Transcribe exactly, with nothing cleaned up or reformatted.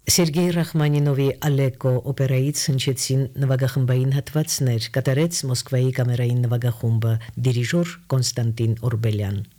Սերգեյ Ռախմանինովի Ալեկո օպերայից հնչեցին նվագախմբային հատվածներ, կատարեց Մոսկվայի կամերային նվագախումբը, դիրիժոր Կոնստանտին Օրբելյան։